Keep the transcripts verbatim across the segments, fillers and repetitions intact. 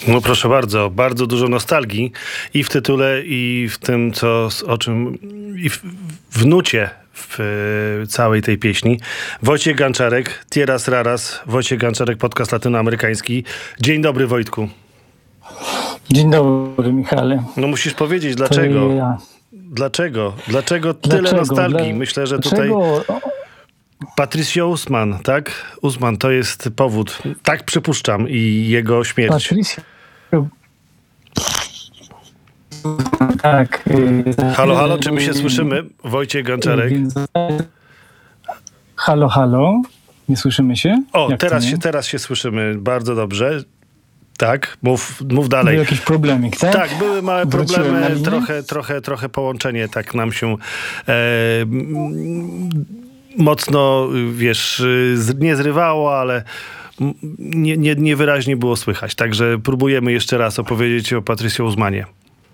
No proszę bardzo, bardzo dużo nostalgii i w tytule, i w tym, co, o czym, i w, w nucie w całej tej pieśni. Wojciech Ganczarek, Tieras Raras, Wojciech Ganczarek, podcast latynoamerykański. Dzień dobry, Wojtku. Dzień dobry, Michale. No musisz powiedzieć, dlaczego? Ja. Dlaczego? Dlaczego tyle Dlaczego? nostalgii? Dla... Myślę, że Dlaczego? tutaj... Patricio Guzmán, tak? Guzmán to jest powód. Tak przypuszczam i jego śmierć. Patricio... Tak. Halo, halo, czy my się słyszymy? Wojciech Ganczarek. Halo, halo. Nie słyszymy się? O, Jak teraz się, teraz się słyszymy. Bardzo dobrze. Tak, mów, mów dalej. Był jakiś problemik, tak? Tak, były małe Wróciłem problemy, trochę, trochę, trochę połączenie tak nam się e, mocno, wiesz, nie zrywało, ale nie, nie, niewyraźnie było słychać. Także próbujemy jeszcze raz opowiedzieć o Patricio Guzmánie.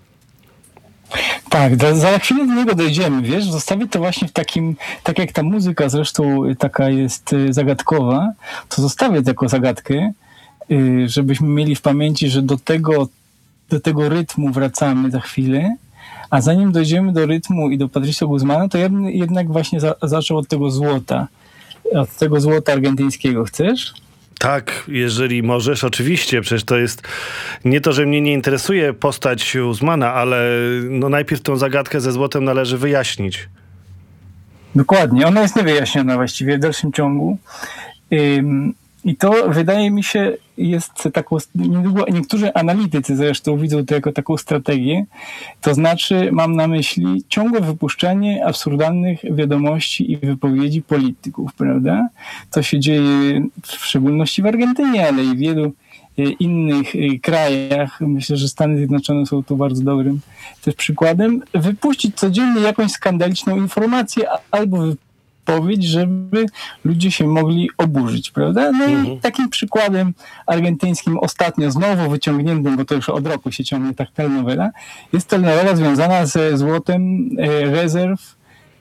Tak, za, za chwilę do niego dojdziemy, wiesz, zostawię to właśnie w takim, tak jak ta muzyka zresztą taka jest zagadkowa, to zostawię to jako zagadkę, żebyśmy mieli w pamięci, że do tego, do tego rytmu wracamy za chwilę, a zanim dojdziemy do rytmu i do Patricio Guzmána, to ja bym jednak właśnie za, zaczął od tego złota, od tego złota argentyńskiego. Chcesz? Tak, jeżeli możesz, oczywiście. Przecież to jest nie to, że mnie nie interesuje postać Guzmána, ale no najpierw tą zagadkę ze złotem należy wyjaśnić. Dokładnie. Ona jest niewyjaśniona właściwie w dalszym ciągu. Ym, I to wydaje mi się jest taką, niedługo, niektórzy analitycy zresztą widzą to jako taką strategię, to znaczy mam na myśli ciągłe wypuszczanie absurdalnych wiadomości i wypowiedzi polityków, prawda? To się dzieje w szczególności w Argentynie, ale i w wielu innych krajach. Myślę, że Stany Zjednoczone są tu bardzo dobrym też przykładem. Wypuścić codziennie jakąś skandaliczną informację albo powiedzieć, żeby ludzie się mogli oburzyć, prawda? No mhm. i takim przykładem argentyńskim ostatnio znowu wyciągniętym, bo to już od roku się ciągnie ta telenowela, jest telenowela związana ze złotem rezerw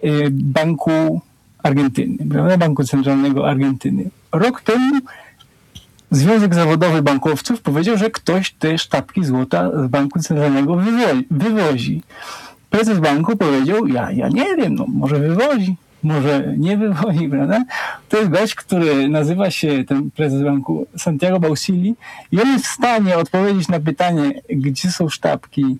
Banku Argentyny, prawda? Banku Centralnego Argentyny. Rok temu Związek Zawodowy Bankowców powiedział, że ktoś te sztabki złota z Banku Centralnego wywo- wywozi. Prezes banku powiedział, ja, ja nie wiem, no może wywozi. Może nie wywozi, prawda? To jest gość, który nazywa się, ten prezes banku, Santiago Bausili, i on jest w stanie odpowiedzieć na pytanie, gdzie są sztabki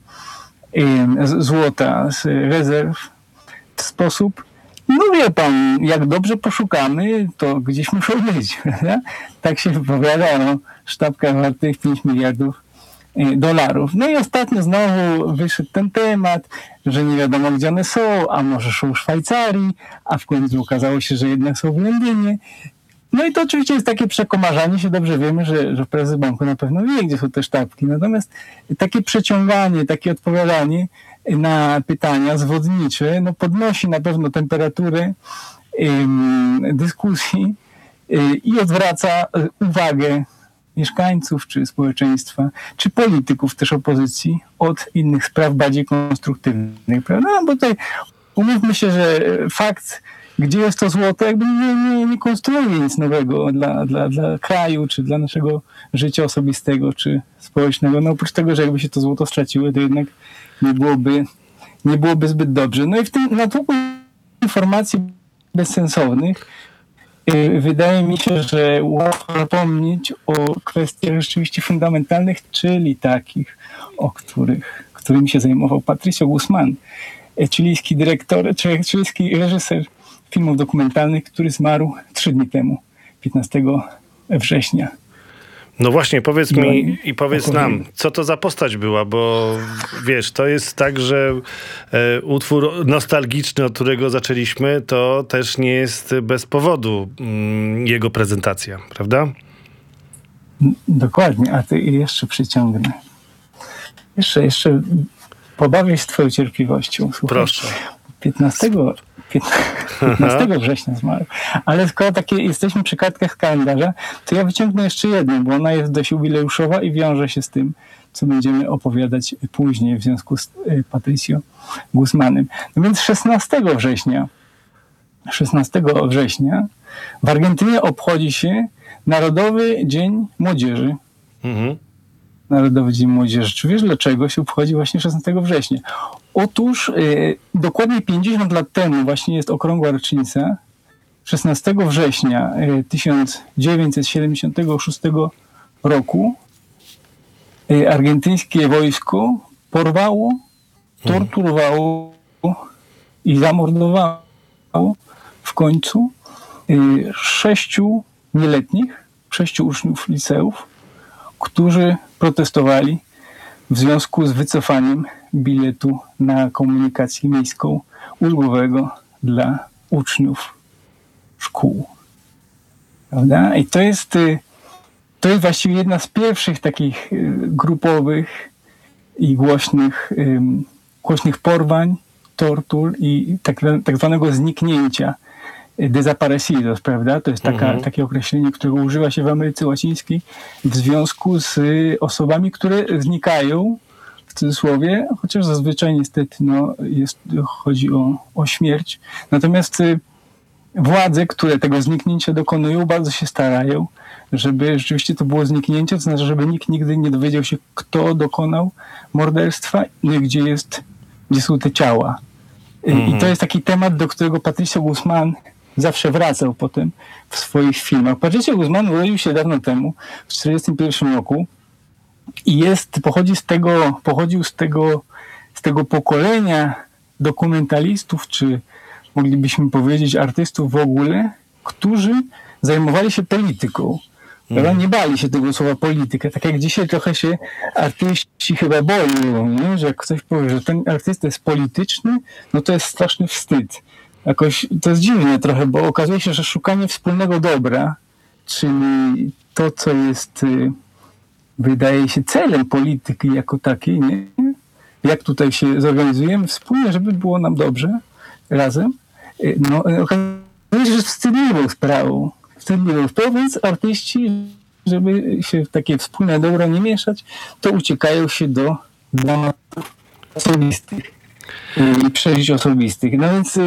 y, złota z rezerw w sposób, no wie pan, jak dobrze poszukamy, to gdzieś muszą być, prawda? Tak się wypowiada o sztabkach wartych pięć miliardów dolarów. No i ostatnio znowu wyszedł ten temat, że nie wiadomo, gdzie one są, a może są w Szwajcarii, a w końcu okazało się, że jednak są w Londynie. No i to oczywiście jest takie przekomarzanie się. Dobrze wiemy, że, że prezes banku na pewno wie, gdzie są te sztabki. Natomiast takie przeciąganie, takie odpowiadanie na pytania zwodnicze, no podnosi na pewno temperaturę ym, dyskusji yy, i odwraca uwagę mieszkańców, czy społeczeństwa, czy polityków też opozycji od innych spraw bardziej konstruktywnych, prawda? No bo tutaj umówmy się, że fakt, gdzie jest to złoto, jakby nie, nie, nie konstruuje nic nowego dla, dla, dla kraju, czy dla naszego życia osobistego, czy społecznego. No oprócz tego, że jakby się to złoto straciło, to jednak nie byłoby, nie byłoby zbyt dobrze. No i w tym natłoku informacji bezsensownych wydaje mi się, że łatwo zapomnieć o kwestiach rzeczywiście fundamentalnych, czyli takich, o których, którymi się zajmował Patricio Guzmán, chilijski dyrektor, chilijski reżyser filmów dokumentalnych, który zmarł trzy dni temu, piętnastego września. No właśnie, powiedz mi i powiedz nam, co to za postać była, bo wiesz, to jest tak, że e, utwór nostalgiczny, od którego zaczęliśmy, to też nie jest bez powodu mm, jego prezentacja, prawda? Dokładnie, a ty jeszcze przyciągnę. Jeszcze, jeszcze pobawię się twoją cierpliwością. Słuchaj. Proszę. piętnastego września zmarł. Ale skoro takie jesteśmy przy kartkach kalendarza, to ja wyciągnę jeszcze jedną, bo ona jest dość jubileuszowa i wiąże się z tym, co będziemy opowiadać później w związku z Patricio Guzmánem. No więc szesnastego września szesnastego września w Argentynie obchodzi się Narodowy Dzień Młodzieży. Mhm. Narodowy Dzień Młodzieży. Czy wiesz, dlaczego się obchodzi właśnie szesnastego września? Otóż yy, dokładnie pięćdziesiąt lat temu właśnie jest okrągła rocznica. szesnastego września yy, tysiąc dziewięćset siedemdziesiątego szóstego roku yy, argentyńskie wojsko porwało, torturowało i zamordowało w końcu yy, sześciu nieletnich, sześciu uczniów liceów, którzy protestowali w związku z wycofaniem biletu na komunikację miejską ulgowego dla uczniów szkół. Prawda? I to jest, to jest właściwie jedna z pierwszych takich grupowych i głośnych, głośnych porwań, tortur i tak, tak zwanego zniknięcia, desaparecidos, prawda? To jest taka, mhm. takie określenie, którego używa się w Ameryce Łacińskiej w związku z osobami, które znikają, w cudzysłowie, chociaż zazwyczaj niestety no, jest, chodzi o, o śmierć. Natomiast władze, które tego zniknięcia dokonują, bardzo się starają, żeby rzeczywiście to było zniknięcie, to znaczy, żeby nikt nigdy nie dowiedział się, kto dokonał morderstwa, no i gdzie jest, gdzie są te ciała. Mhm. I to jest taki temat, do którego Patricio Guzmán zawsze wracał potem w swoich filmach. Patricio Guzmán urodził się dawno temu, w tysiąc dziewięćset czterdziestym pierwszym roku i jest, pochodzi z tego, pochodził z tego, z tego pokolenia dokumentalistów, czy moglibyśmy powiedzieć artystów w ogóle, którzy zajmowali się polityką. Mm. Nie bali się tego słowa polityka. Tak jak dzisiaj trochę się artyści chyba boją, nie? Że jak ktoś powie, że ten artysta jest polityczny, no to jest straszny wstyd. Jakoś to jest dziwne trochę, bo okazuje się, że szukanie wspólnego dobra, czyli to, co jest, wydaje się, celem polityki jako takiej, nie? Jak tutaj się zorganizujemy wspólnie, żeby było nam dobrze razem, no okazuje się, że jest wstydliwą sprawą. Wstydliwą sprawą, więc artyści, żeby się w takie wspólne dobro nie mieszać, to uciekają się do dramatów osobistych i przeżyć osobistych. No więc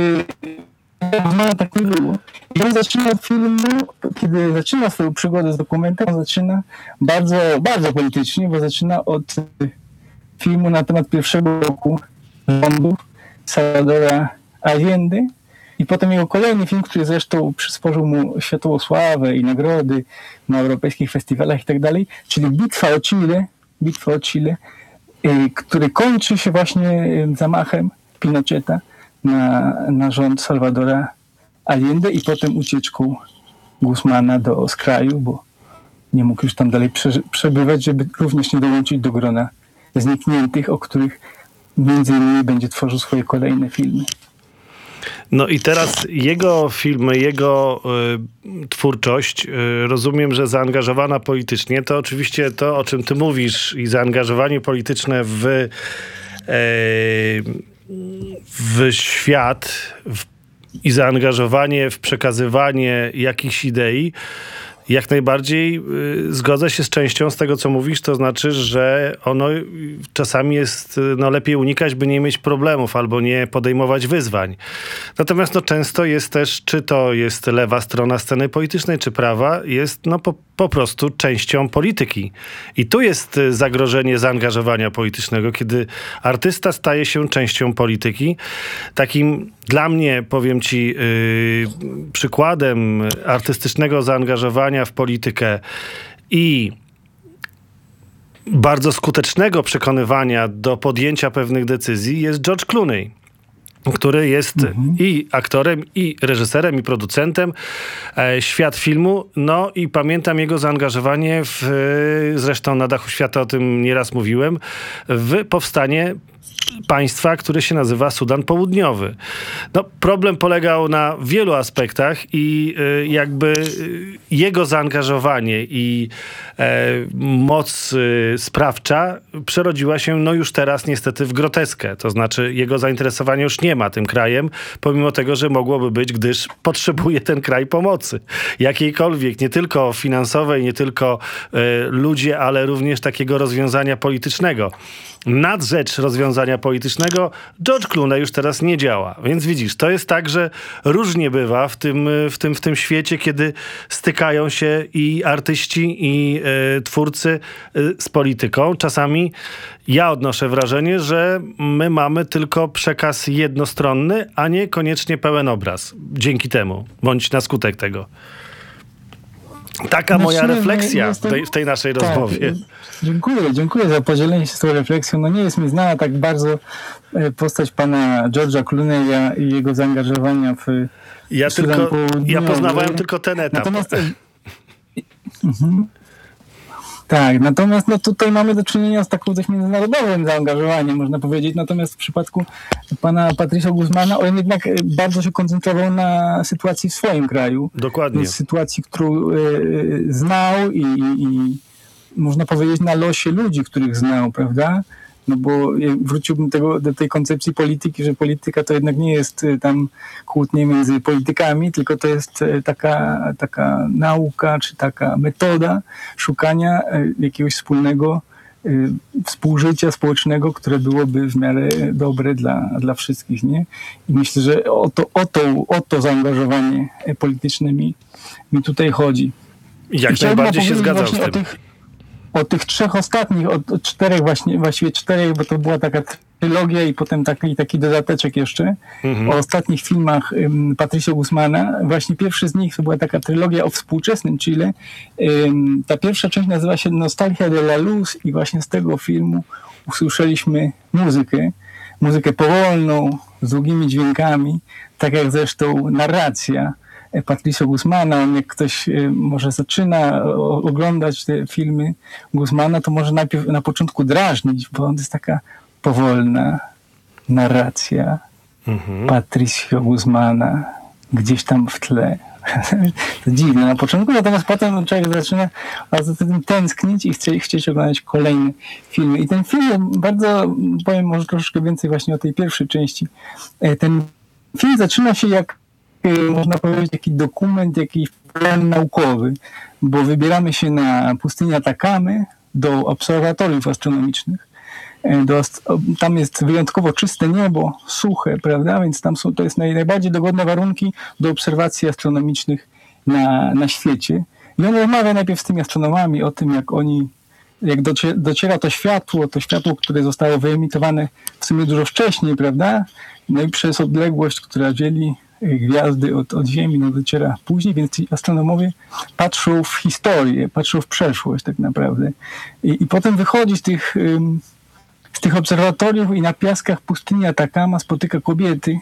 no, tak nie było. I on zaczyna filmu, kiedy zaczyna swoją przygodę z dokumentem, on zaczyna bardzo, bardzo politycznie, bo zaczyna od filmu na temat pierwszego roku rządu Salvadora Allende i potem jego kolejny film, który zresztą przysporzył mu światową sławę i nagrody na europejskich festiwalach i tak dalej, czyli Bitwa o Chile, Bitwa o Chile, który kończy się właśnie zamachem Pinocheta na, na rząd Salvadora Allende i potem ucieczką Guzmana do skraju, bo nie mógł już tam dalej prze, przebywać, żeby również nie dołączyć do grona znikniętych, o których między innymi będzie tworzył swoje kolejne filmy. No i teraz jego filmy, jego y, twórczość, y, rozumiem, że zaangażowana politycznie, to oczywiście to, o czym ty mówisz i zaangażowanie polityczne w, y, w świat w, i zaangażowanie w przekazywanie jakichś idei, jak najbardziej y, zgodzę się z częścią z tego, co mówisz, to znaczy, że ono czasami jest no, lepiej unikać, by nie mieć problemów albo nie podejmować wyzwań. Natomiast no, często jest też, czy to jest lewa strona sceny politycznej, czy prawa, jest no, po, po prostu częścią polityki. I tu jest zagrożenie zaangażowania politycznego, kiedy artysta staje się częścią polityki. Takim dla mnie, powiem ci, yy, przykładem artystycznego zaangażowania w politykę i bardzo skutecznego przekonywania do podjęcia pewnych decyzji jest George Clooney, który jest mhm. i aktorem, i reżyserem, i producentem. E, świat filmu. No i pamiętam jego zaangażowanie w, zresztą na dachu świata o tym nieraz mówiłem, w powstanie państwa, które się nazywa Sudan Południowy. No, problem polegał na wielu aspektach i y, jakby y, jego zaangażowanie i y, moc y, sprawcza przerodziła się no już teraz niestety w groteskę. To znaczy jego zainteresowanie już nie ma tym krajem, pomimo tego, że mogłoby być, gdyż potrzebuje ten kraj pomocy. Jakiejkolwiek, nie tylko finansowej, nie tylko y, ludzie, ale również takiego rozwiązania politycznego. na rzecz rozwiązania politycznego, George Clooney już teraz nie działa. Więc widzisz, to jest tak, że różnie bywa w tym, w tym, w tym świecie, kiedy stykają się i artyści, i e, twórcy e, z polityką. Czasami ja odnoszę wrażenie, że my mamy tylko przekaz jednostronny, a nie koniecznie pełen obraz. Dzięki temu, bądź na skutek tego. Taka moja Znaczy, refleksja jestem... w, tej, w tej naszej tak, rozmowie. Dziękuję, dziękuję za podzielenie się z tą refleksją. No nie jest mi znana tak bardzo postać pana George'a Clooney'a i jego zaangażowania w Ja tylko, ja poznawałem tylko ten etap. Natomiast... mhm. Tak, natomiast no, tutaj mamy do czynienia z takim dość międzynarodowym zaangażowaniem, można powiedzieć. Natomiast w przypadku pana Patricia Guzmana on jednak bardzo się koncentrował na sytuacji w swoim kraju. Dokładnie. Sytuacji, którą y, znał i, i można powiedzieć na losie ludzi, których znał, prawda? No bo wróciłbym tego, do tej koncepcji polityki, że polityka to jednak nie jest tam kłótnie między politykami, tylko to jest taka, taka nauka, czy taka metoda szukania jakiegoś wspólnego współżycia społecznego, które byłoby w miarę dobre dla, dla wszystkich, nie? I myślę, że o to, o to, o to zaangażowanie polityczne mi, mi tutaj chodzi. Jak najbardziej się zgadzam z tym. O tych, o tych trzech ostatnich, o, o czterech właśnie, właściwie czterech, bo to była taka trylogia i potem taki, taki dodateczek jeszcze, mhm. o ostatnich filmach um, Patricia Guzmana. Właśnie pierwszy z nich to była taka trylogia o współczesnym Chile. Um, ta pierwsza część nazywa się Nostalgia de la Luz i właśnie z tego filmu usłyszeliśmy muzykę. Muzykę powolną, z długimi dźwiękami, tak jak zresztą narracja Patricia Guzmana. Jak ktoś może zaczyna oglądać te filmy Guzmana, to może najpierw na początku drażnić, bo on jest taka powolna narracja mhm. Patricia Guzmana gdzieś tam w tle. To dziwne na początku, natomiast potem człowiek zaczyna za tym tęsknić i chce, chcieć oglądać kolejne filmy. I ten film, bardzo powiem może troszkę więcej właśnie o tej pierwszej części. Ten film zaczyna się jak, można powiedzieć, taki dokument, jakiś plan naukowy, bo wybieramy się na pustynię Atakamy do obserwatoriów astronomicznych. Do, tam jest wyjątkowo czyste niebo, suche, prawda? Więc tam są, to jest naj, najbardziej dogodne warunki do obserwacji astronomicznych na, na świecie. I on rozmawia najpierw z tymi astronomami o tym, jak oni, jak docie, dociera to światło, to światło, które zostało wyemitowane w sumie dużo wcześniej, prawda? No i przez odległość, która dzieli gwiazdy od, od Ziemi, no dociera później, więc ci astronomowie patrzą w historię, patrzą w przeszłość tak naprawdę. I, i potem wychodzi z tych... Um, z tych obserwatoriów i na piaskach pustyni Atakama spotyka kobiety,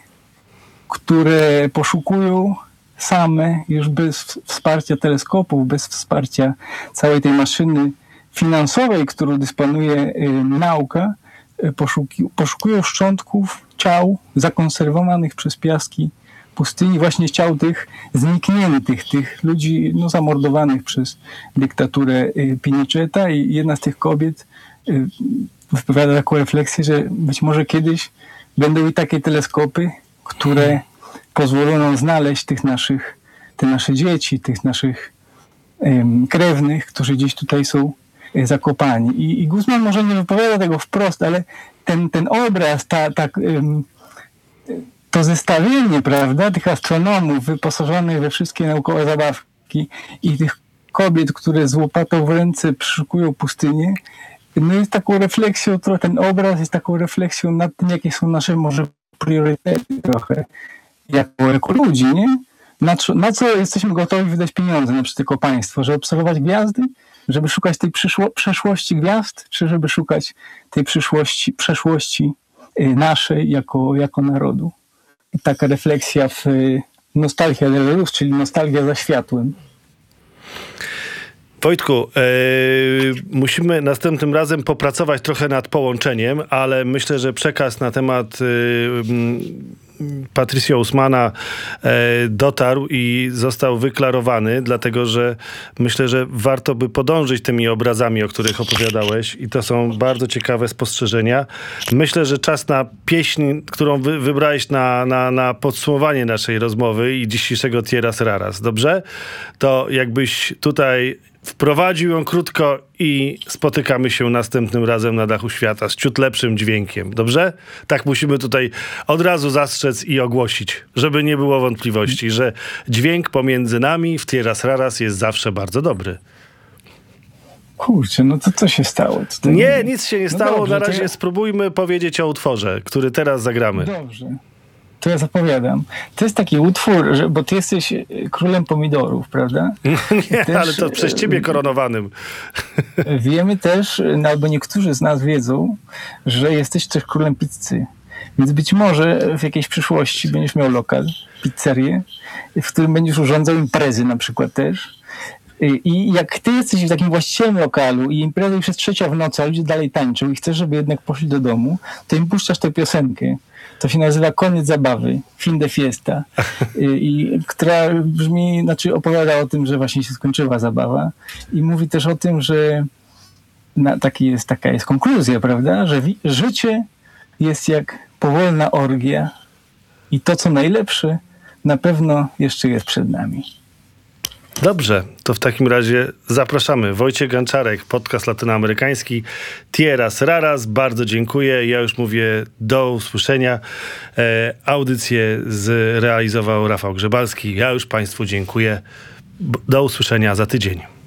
które poszukują same, już bez wsparcia teleskopów, bez wsparcia całej tej maszyny finansowej, którą dysponuje y, nauka, y, poszuki, poszukują szczątków ciał zakonserwowanych przez piaski pustyni, właśnie ciał tych znikniętych, tych ludzi no, zamordowanych przez dyktaturę y, Pinocheta. I jedna z tych kobiet y, wypowiada taką refleksję, że być może kiedyś będą i takie teleskopy, które pozwolą nam znaleźć tych naszych, te nasze dzieci, tych naszych um, krewnych, którzy gdzieś tutaj są e, zakopani. I, i Guzman może nie wypowiada tego wprost, ale ten, ten obraz, ta, ta, um, to zestawienie, prawda, tych astronomów wyposażonych we wszystkie naukowe zabawki i tych kobiet, które z łopatą w ręce przeszukują pustynię, no jest taką refleksją, ten obraz jest taką refleksją nad tym, jakie są nasze może priorytety trochę jako, jako ludzi, nie? Na co, na co jesteśmy gotowi wydać pieniądze, na przykład jako państwo, żeby obserwować gwiazdy, żeby szukać tej przyszło, przeszłości gwiazd, czy żeby szukać tej przyszłości, przeszłości naszej jako, jako narodu. I taka refleksja w Nostalgia de la Luz, czyli nostalgia za światłem. Wojtku, e, musimy następnym razem popracować trochę nad połączeniem, ale myślę, że przekaz na temat e, Patricia Guzmana e, dotarł i został wyklarowany, dlatego że myślę, że warto by podążyć tymi obrazami, o których opowiadałeś, i to są bardzo ciekawe spostrzeżenia. Myślę, że czas na pieśń, którą wy, wybrałeś na, na, na podsumowanie naszej rozmowy i dzisiejszego Tierras Raras. Dobrze? To jakbyś tutaj wprowadził ją krótko i spotykamy się następnym razem na dachu świata z ciut lepszym dźwiękiem. Dobrze? Tak musimy tutaj od razu zastrzec i ogłosić, żeby nie było wątpliwości, że dźwięk pomiędzy nami w Tierras Raras jest zawsze bardzo dobry. Kurczę, no to co się stało? Tutaj Nie, nic się nie no stało. dobrze, na to razie ja... spróbujmy powiedzieć o utworze, który teraz zagramy. Dobrze. To ja zapowiadam. To jest taki utwór, że, bo ty jesteś królem pomidorów, prawda? Nie, też, ale to przez ciebie koronowanym. Wiemy też, no, albo niektórzy z nas wiedzą, że jesteś też królem pizzy. Więc być może w jakiejś przyszłości będziesz miał lokal, pizzerię, w którym będziesz urządzał imprezy na przykład też. I jak ty jesteś w takim właścicielem lokalu i impreza już jest trzecia w nocy, a ludzie dalej tańczą i chcesz, żeby jednak poszli do domu, to im puszczasz tę piosenkę. To się nazywa Koniec zabawy, Fin de Fiesta, I, i, która brzmi, znaczy opowiada o tym, że właśnie się skończyła zabawa i mówi też o tym, że na, taki jest, taka jest konkluzja, prawda, że wi- życie jest jak powolna orgia i to, co najlepsze, na pewno jeszcze jest przed nami. Dobrze, to w takim razie zapraszamy. Wojciech Ganczarek, podcast latynoamerykański, Tierras Raras. Bardzo dziękuję. Ja już mówię do usłyszenia. E, audycję zrealizował Rafał Grzebalski. Ja już Państwu dziękuję. Do usłyszenia za tydzień.